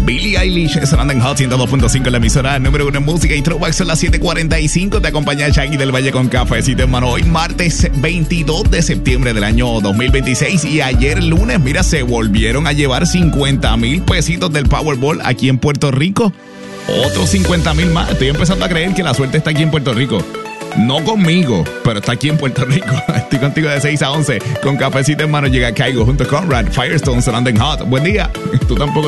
Billie Eilish, sonando en Hot 102.5, la emisora número 1 en música y throwback. Son las 7:45. Te acompaña Shaggy del Valle con cafecito en mano. Hoy martes 22 de septiembre del año 2026 y ayer lunes, mira, se volvieron a llevar 50,000 pesitos del Powerball aquí en Puerto Rico. Otros 50,000 más. Estoy empezando a creer que la suerte está aquí en Puerto Rico. No conmigo, pero está aquí en Puerto Rico. Estoy contigo de 6 a 11 con cafecito en mano. Llega Caigo junto con Conrad Firestone sonando en Hot. Buen día. Tú tampoco